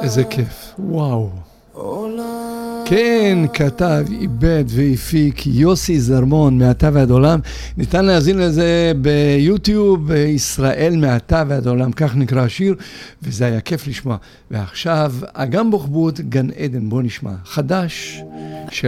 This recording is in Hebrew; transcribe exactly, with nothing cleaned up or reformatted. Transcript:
איזה כיף, וואו. כן, כתב, איבד והפיק יוסי זרמון מעתה ועד עולם. ניתן להזין לזה ביוטיוב, ישראל מעתה ועד עולם, כך נקרא השיר, וזה היה כיף לשמוע. ועכשיו, אגם בוחבוט, גן עדן, בוא נשמע. חדש של